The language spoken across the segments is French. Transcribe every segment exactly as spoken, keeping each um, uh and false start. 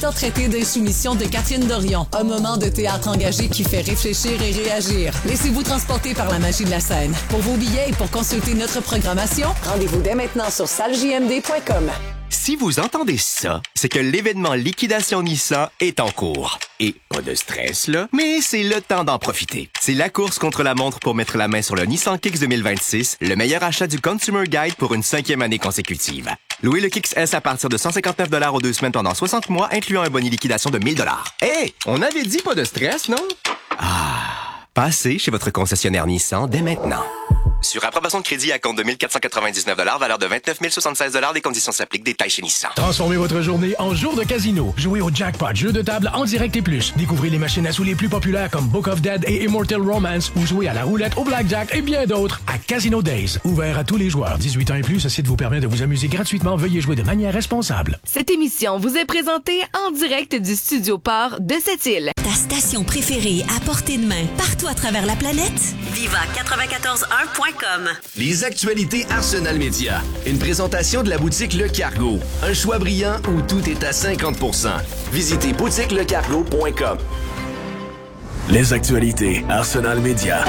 Victor traité d'insoumission de Catherine Dorion. Un moment de théâtre engagé qui fait réfléchir et réagir. Laissez-vous transporter par la magie de la scène. Pour vos billets et pour consulter notre programmation, rendez-vous dès maintenant sur salle j m d point com. Si vous entendez ça, c'est que l'événement Liquidation Nissan est en cours. Et pas de stress, là, mais c'est le temps d'en profiter. C'est la course contre la montre pour mettre la main sur le Nissan Kicks deux mille vingt-six, le meilleur achat du Consumer Guide pour une cinquième année consécutive. Louez le Kicks S à partir de cent cinquante-neuf dollars aux deux semaines pendant soixante mois, incluant un boni liquidation de mille dollars. Hey, on avait dit pas de stress, non? Ah, passez chez votre concessionnaire Nissan dès maintenant. Sur approbation de crédit à compte de mille quatre cent quatre-vingt-dix-neuf dollars, valeur de vingt-neuf mille soixante-seize dollars, les conditions s'appliquent, détails chez Nissan. Transformez votre journée en jour de casino. Jouez au Jackpot, jeu de table en direct et plus. Découvrez les machines à sous les plus populaires comme Book of Dead et Immortal Romance ou jouez à la roulette, au blackjack et bien d'autres à Casino Days. Ouvert à tous les joueurs. dix-huit ans et plus, ce site vous permet de vous amuser gratuitement. Veuillez jouer de manière responsable. Cette émission vous est présentée en direct du Studio Port de Sept-Îles. Ta station préférée à portée de main partout à travers la planète? Viva quatre-vingt-quatorze un point com. Les actualités Arsenal Média. Une présentation de la boutique Le Cargo. Un choix brillant où tout est à cinquante pour cent. Visitez boutique le cargo point com. Les actualités Arsenal Média.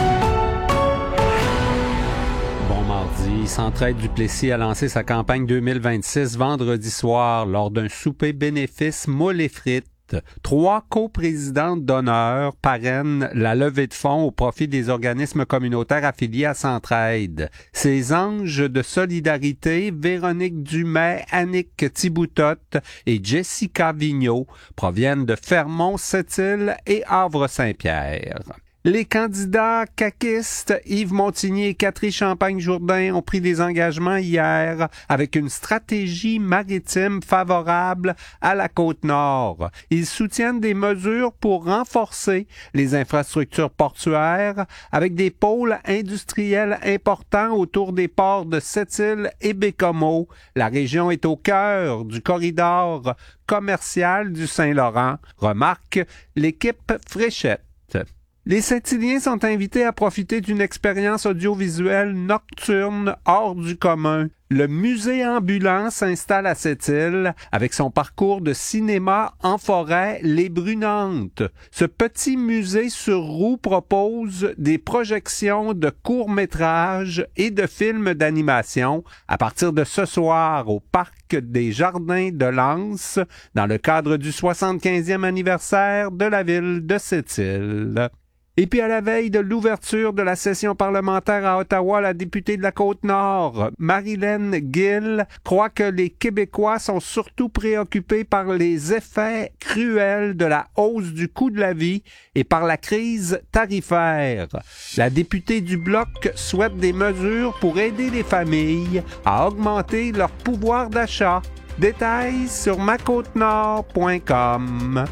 Bon mardi, Centraide Duplessis a lancé sa campagne deux mille vingt-six vendredi soir lors d'un souper bénéfice moules et frites. Trois coprésidentes d'honneur parrainent la levée de fonds au profit des organismes communautaires affiliés à Centraide. Ces anges de solidarité, Véronique Dumais, Annick Thiboutotte et Jessica Vigneault, proviennent de Fermont-Sept-Îles et Havre-Saint-Pierre. Les candidats caquistes Yves Montigny et Catherine Champagne-Jourdain ont pris des engagements hier avec une stratégie maritime favorable à la Côte-Nord. Ils soutiennent des mesures pour renforcer les infrastructures portuaires avec des pôles industriels importants autour des ports de Sept-Îles et Bécomo. La région est au cœur du corridor commercial du Saint-Laurent, remarque l'équipe Fréchette. Les Saint-Iliens sont invités à profiter d'une expérience audiovisuelle nocturne hors du commun. Le musée ambulant s'installe à Sept-Îles avec son parcours de cinéma en forêt Les Brunantes. Ce petit musée sur roue propose des projections de courts-métrages et de films d'animation à partir de ce soir au Parc des Jardins de Lens dans le cadre du soixante-quinzième anniversaire de la ville de Sept-Îles. Et puis à la veille de l'ouverture de la session parlementaire à Ottawa, la députée de la Côte-Nord, Marilyn Gill, croit que les Québécois sont surtout préoccupés par les effets cruels de la hausse du coût de la vie et par la crise tarifaire. La députée du Bloc souhaite des mesures pour aider les familles à augmenter leur pouvoir d'achat. Détails sur ma côte nord point com.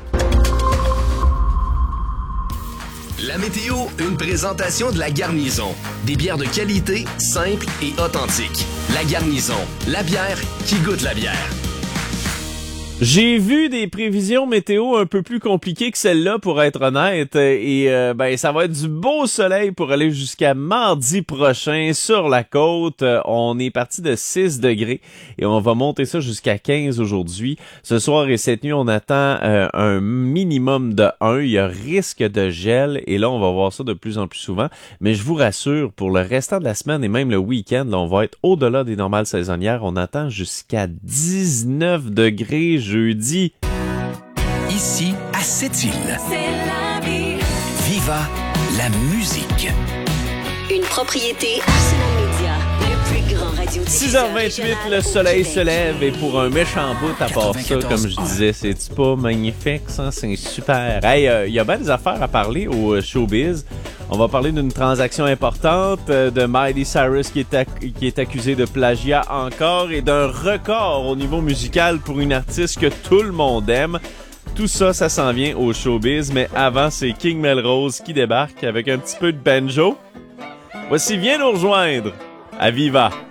La météo, une présentation de La Garnison. Des bières de qualité, simples et authentiques. La Garnison, la bière qui goûte la bière. J'ai vu des prévisions météo un peu plus compliquées que celle-là, pour être honnête, et euh, ben ça va être du beau soleil pour aller jusqu'à mardi prochain sur la côte. On est parti de six degrés et on va monter ça jusqu'à quinze aujourd'hui. Ce soir et cette nuit, on attend euh, un minimum de un. Il y a risque de gel et là, on va voir ça de plus en plus souvent. Mais je vous rassure, pour le restant de la semaine et même le week-end, là, on va être au-delà des normales saisonnières. On attend jusqu'à dix-neuf degrés jeudi. Ici, à Sept-Îles. C'est la vie. Viva la musique. Une propriété Arsenal Média, le plus grand radio six heures vingt-huit, le soleil se lève et pour un méchant bout, à part ça, comme je disais, c'est pas magnifique, ça, c'est super. Hey, il euh, y a bien des affaires à parler au showbiz. On va parler d'une transaction importante, euh, de Miley Cyrus qui est, ac- qui est accusé de plagiat encore et d'un record au niveau musical pour une artiste que tout le monde aime. Tout ça, ça s'en vient au showbiz, mais avant, c'est King Melrose qui débarque avec un petit peu de banjo. Voici, viens nous rejoindre à Viva.